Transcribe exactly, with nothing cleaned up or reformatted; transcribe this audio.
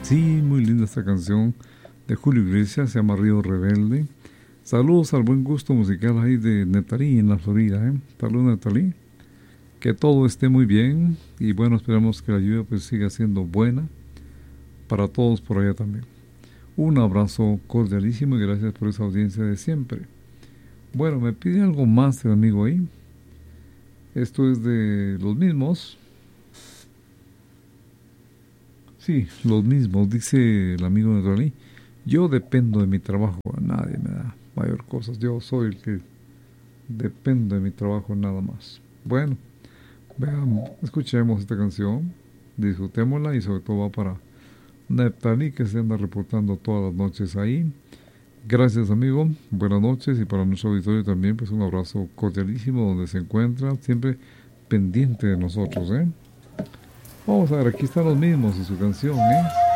Sí, muy linda esta canción de Julio Iglesias, se llama Río Rebelde. Saludos al buen gusto musical ahí de Netalí en la Florida, ¿eh? Saludos, Netalí. Que todo esté muy bien y bueno, esperamos que la lluvia pues siga siendo buena para todos por allá también. Un abrazo cordialísimo y gracias por esa audiencia de siempre. Bueno, me pide algo más el amigo ahí. Esto es de los mismos. Sí, los mismos, dice el amigo de Netalí. Yo dependo de mi trabajo, a nadie me da mayor cosas. Yo soy el que dependo de mi trabajo nada más. Bueno, veamos, escuchemos esta canción, disfrutémosla y sobre todo va para Netalí que se anda reportando todas las noches ahí. Gracias amigo, buenas noches y para nuestro auditorio también pues un abrazo cordialísimo donde se encuentra, siempre pendiente de nosotros, ¿eh? Vamos a ver, aquí están los mismos y su canción, ¿eh?